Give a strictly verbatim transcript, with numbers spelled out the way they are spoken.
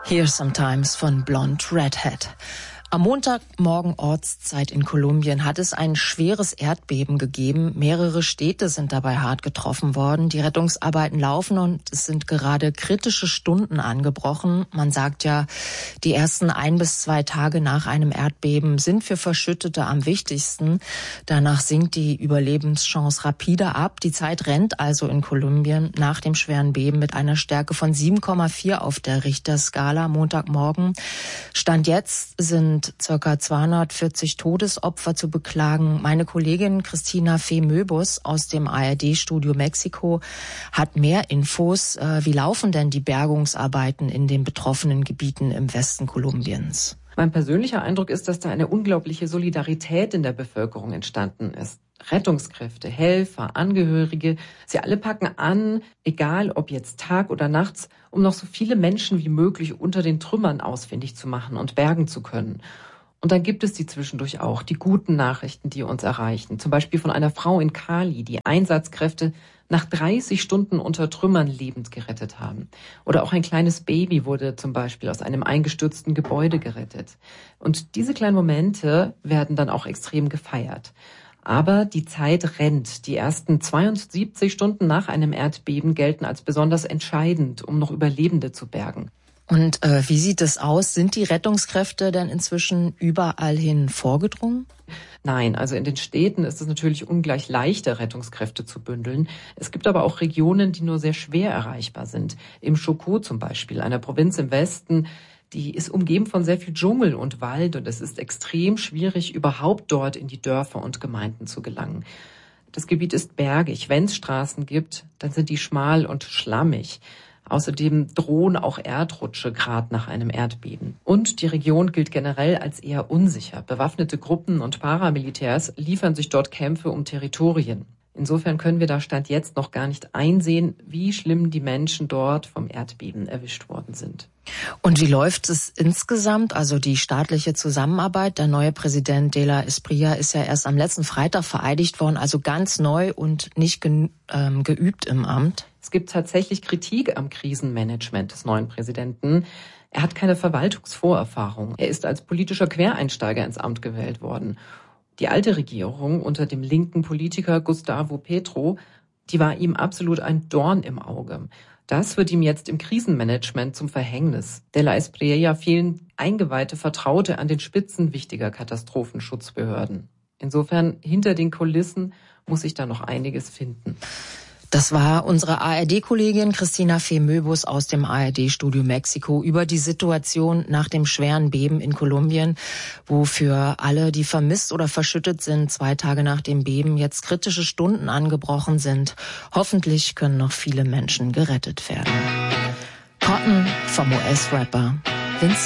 Here Sometimes von Blonde Redhead. Am Montagmorgen Ortszeit in Kolumbien hat es ein schweres Erdbeben gegeben. Mehrere Städte sind dabei hart getroffen worden. Die Rettungsarbeiten laufen und es sind gerade kritische Stunden angebrochen. Man sagt ja, die ersten ein bis zwei Tage nach einem Erdbeben sind für Verschüttete am wichtigsten. Danach sinkt die Überlebenschance rapide ab. Die Zeit rennt also in Kolumbien nach dem schweren Beben mit einer Stärke von sieben Komma vier auf der Richterskala Montagmorgen. Stand jetzt sind circa zweihundertvierzig Todesopfer zu beklagen. Meine Kollegin Christina Fee Möbus aus dem A R D-Studio Mexiko hat mehr Infos. Wie laufen denn die Bergungsarbeiten in den betroffenen Gebieten im Westen Kolumbiens? Mein persönlicher Eindruck ist, dass da eine unglaubliche Solidarität in der Bevölkerung entstanden ist. Rettungskräfte, Helfer, Angehörige, sie alle packen an, egal ob jetzt Tag oder nachts, um noch so viele Menschen wie möglich unter den Trümmern ausfindig zu machen und bergen zu können. Und dann gibt es die zwischendurch auch, die guten Nachrichten, die uns erreichen. Zum Beispiel von einer Frau in Cali, die Einsatzkräfte nach dreißig Stunden unter Trümmern lebend gerettet haben. Oder auch ein kleines Baby wurde zum Beispiel aus einem eingestürzten Gebäude gerettet. Und diese kleinen Momente werden dann auch extrem gefeiert. Aber die Zeit rennt. Die ersten zweiundsiebzig Stunden nach einem Erdbeben gelten als besonders entscheidend, um noch Überlebende zu bergen. Und äh, wie sieht es aus? Sind die Rettungskräfte denn inzwischen überall hin vorgedrungen? Nein, also in den Städten ist es natürlich ungleich leichter, Rettungskräfte zu bündeln. Es gibt aber auch Regionen, die nur sehr schwer erreichbar sind. Im Chocó zum Beispiel, einer Provinz im Westen, die ist umgeben von sehr viel Dschungel und Wald und es ist extrem schwierig, überhaupt dort in die Dörfer und Gemeinden zu gelangen. Das Gebiet ist bergig. Wenn es Straßen gibt, dann sind die schmal und schlammig. Außerdem drohen auch Erdrutsche gerade nach einem Erdbeben. Und die Region gilt generell als eher unsicher. Bewaffnete Gruppen und Paramilitärs liefern sich dort Kämpfe um Territorien. Insofern können wir da Stand jetzt noch gar nicht einsehen, wie schlimm die Menschen dort vom Erdbeben erwischt worden sind. Und wie läuft es insgesamt, also die staatliche Zusammenarbeit? Der neue Präsident de la Espriella ist ja erst am letzten Freitag vereidigt worden, also ganz neu und nicht ge- ähm, geübt im Amt. Es gibt tatsächlich Kritik am Krisenmanagement des neuen Präsidenten. Er hat keine Verwaltungsvorerfahrung. Er ist als politischer Quereinsteiger ins Amt gewählt worden. Die alte Regierung unter dem linken Politiker Gustavo Petro, die war ihm absolut ein Dorn im Auge. Das wird ihm jetzt im Krisenmanagement zum Verhängnis. De la Espriella fehlen eingeweihte Vertraute an den Spitzen wichtiger Katastrophenschutzbehörden. Insofern, hinter den Kulissen muss sich da noch einiges finden. Das war unsere A R D-Kollegin Christina Fee Möbus aus dem A R D-Studio Mexiko über die Situation nach dem schweren Beben in Kolumbien, wo für alle, die vermisst oder verschüttet sind, zwei Tage nach dem Beben jetzt kritische Stunden angebrochen sind. Hoffentlich können noch viele Menschen gerettet werden. Cotton vom U S-Rapper Vince